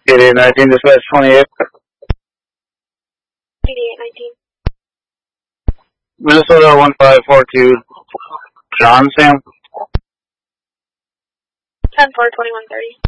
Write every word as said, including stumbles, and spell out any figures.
eighty-eight nineteen, dispatch twenty-eight. eighty-eight nineteen. Minnesota one five four two, John Sam. ten four twenty-one thirty.